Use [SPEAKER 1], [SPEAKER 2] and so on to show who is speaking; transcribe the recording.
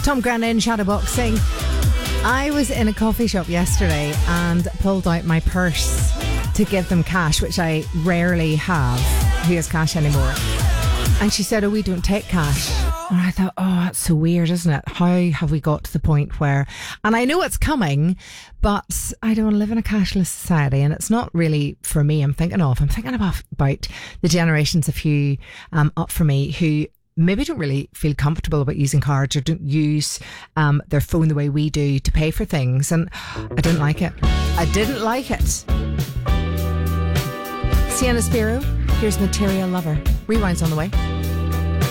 [SPEAKER 1] Tom Grennan, Shadowboxing. I was in a coffee shop yesterday and pulled out my purse to give them cash, which I rarely have. Who has cash anymore? And she said, oh, we don't take cash. And I thought, oh, that's so weird, isn't it? How have we got to the point where... And I know it's coming, but I don't want to live in a cashless society. And it's not really for me. I'm thinking about the generations of you up for me who maybe don't really feel comfortable about using cards or don't use their phone the way we do to pay for things. And I didn't like it. Sienna Spiro, here's Material Lover. Rewind's on the way.